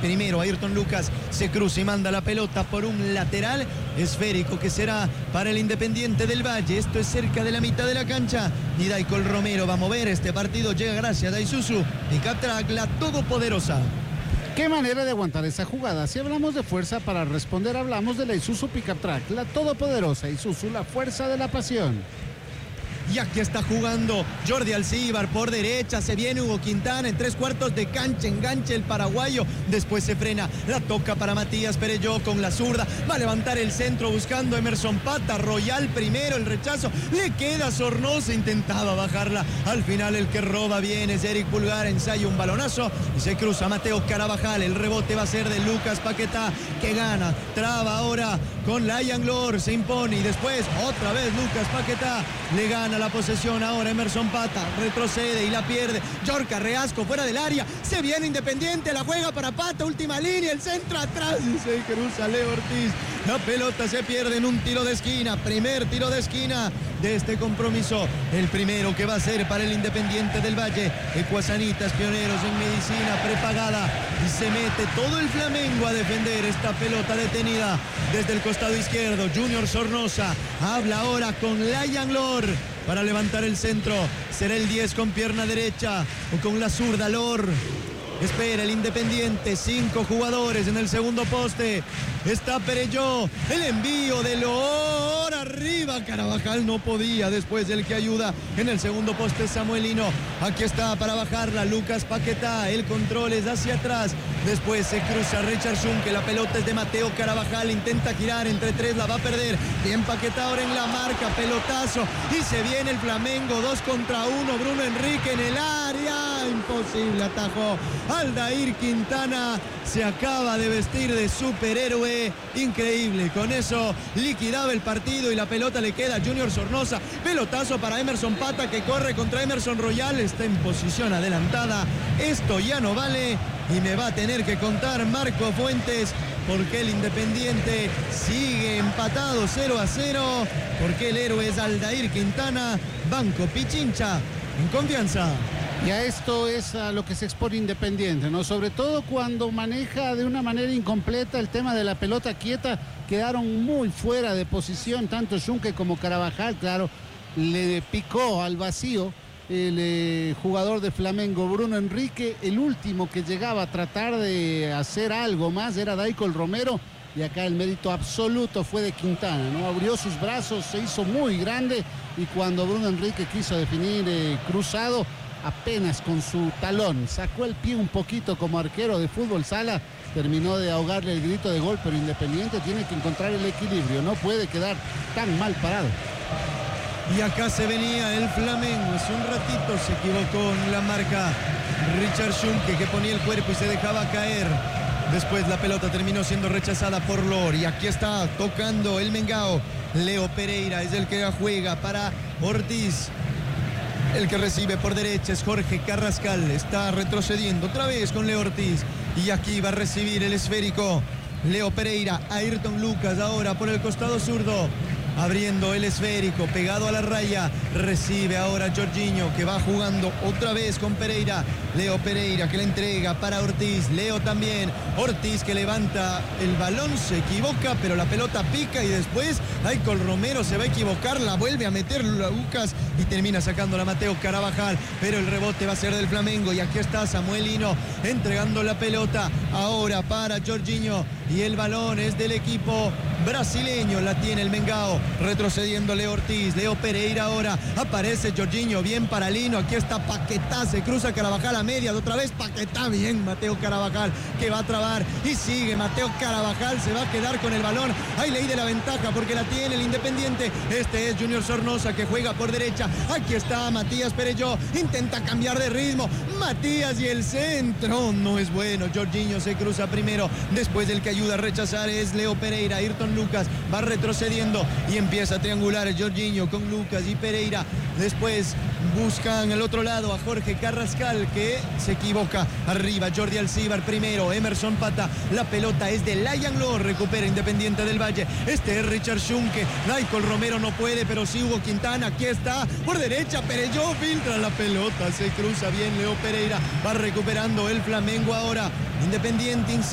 Primero Ayrton Lucas se cruza y manda la pelota por un lateral esférico que será para el Independiente del Valle. Esto es cerca de la mitad de la cancha y Daicol Romero va a mover este partido. Llega gracias a Isuzu Pickup Truck, la todopoderosa. Qué manera de aguantar esa jugada. Si hablamos de fuerza, para responder hablamos de la Isuzu Pickup Truck, la todopoderosa Isuzu, la fuerza de la pasión. Y aquí está jugando Jordi Alcíbar por derecha, se viene Hugo Quintana en 3/4 de cancha, engancha el paraguayo, después se frena, la toca para Matías Perelló con la zurda, va a levantar el centro buscando Emerson Pata, Royal primero, el rechazo, le queda Sornosa, intentaba bajarla, al final el que roba bien es Eric Pulgar, ensaya un balonazo y se cruza Mateo Carabajal, el rebote va a ser de Lucas Paquetá, que gana, traba ahora con Layan Glor, se impone y después otra vez Lucas Paquetá, le gana la posesión ahora Emerson Pata, retrocede y la pierde Yorka Reasco fuera del área, se viene Independiente, la juega para Pata, última línea, el centro atrás y se cruza Leo Ortiz, la pelota se pierde en un tiro de esquina, primer tiro de esquina de este compromiso, el primero que va a ser para el Independiente del Valle. Ecuasanitas, pioneros en medicina prepagada y se mete todo el Flamengo a defender esta pelota detenida desde el costado izquierdo. Junior Sornosa habla ahora con Layan Glor para levantar el centro, será el 10 con pierna derecha o con la zurda Lor. Espera el Independiente, 5 jugadores en el segundo poste. Está Perelló, el envío de Lor arriba. Carabajal no podía, después del que ayuda en el segundo poste Samuelino. Aquí está para bajarla Lucas Paquetá, el control es hacia atrás. Después se cruza Richard Schunke, la pelota es de Mateo Carabajal, intenta girar entre 3, la va a perder. Bien Paquetá ahora en la marca, pelotazo y se viene el Flamengo, 2 contra 1, Bruno Enrique en el área, imposible, atajó Aldair Quintana, se acaba de vestir de superhéroe, increíble, con eso liquidaba el partido y la pelota le queda a Junior Sornosa, pelotazo para Emerson Pata que corre contra Emerson Royal, está en posición adelantada, esto ya no vale y me va a tener que contar Marco Fuentes porque el Independiente sigue empatado 0-0, porque el héroe es Aldair Quintana, Banco Pichincha en confianza. Y a esto es a lo que se expone Independiente, ¿no? Sobre todo cuando maneja de una manera incompleta el tema de la pelota quieta, quedaron muy fuera de posición, tanto Schunke como Carabajal, claro, le picó al vacío el jugador de Flamengo, Bruno Enrique, el último que llegaba a tratar de hacer algo más era Daicol Romero, y acá el mérito absoluto fue de Quintana, ¿no? Abrió sus brazos, se hizo muy grande, y cuando Bruno Enrique quiso definir cruzado, apenas con su talón sacó el pie un poquito como arquero de fútbol sala, terminó de ahogarle el grito de gol, pero Independiente tiene que encontrar el equilibrio, no puede quedar tan mal parado. Y acá se venía el Flamengo, hace un ratito se equivocó en la marca Richard Schunke, que ponía el cuerpo y se dejaba caer. Después la pelota terminó siendo rechazada por Lor y aquí está tocando el Mengao. Leo Pereira es el que la juega para Ortiz. El que recibe por derecha es Jorge Carrascal, está retrocediendo otra vez con Leo Ortiz y aquí va a recibir el esférico Leo Pereira, Ayrton Lucas ahora por el costado zurdo, abriendo el esférico, pegado a la raya, recibe ahora Jorginho que va jugando otra vez con Pereira, Leo Pereira que le entrega para Ortiz, Leo también, Ortiz que levanta el balón, se equivoca pero la pelota pica y después Daicol Romero se va a equivocar, la vuelve a meter Lucas y termina sacando a Mateo Carabajal, pero el rebote va a ser del Flamengo y aquí está Samuelino entregando la pelota ahora para Jorginho y el balón es del equipo brasileño, la tiene el Mengao, retrocediendo Leo Ortiz, Leo Pereira ahora, aparece Jorginho, bien para Lino, aquí está Paquetá, se cruza Carabajal a media, de otra vez Paquetá, bien Mateo Carabajal, que va a trabar y sigue Mateo Carabajal, se va a quedar con el balón, hay ley de la ventaja porque la tiene el Independiente, este es Junior Sornosa que juega por derecha, aquí está Matías Perelló, intenta cambiar de ritmo, Matías y el centro, no es bueno, Jorginho se cruza primero, después el que ayuda a rechazar es Leo Pereira, Ayrton Lucas va retrocediendo y empieza a triangular Jorginho con Lucas y Pereira, después buscan al otro lado a Jorge Carrascal que se equivoca, arriba Jordi Alcíbar primero, Emerson Pata, la pelota es de Layan Glor, recupera Independiente del Valle, este es Richard Schunke, Daicol Romero no puede, pero sí Hugo Quintana, aquí está, por derecha Perelló, filtra la pelota, se cruza bien Leo Pereira, va recuperando el Flamengo ahora, Independiente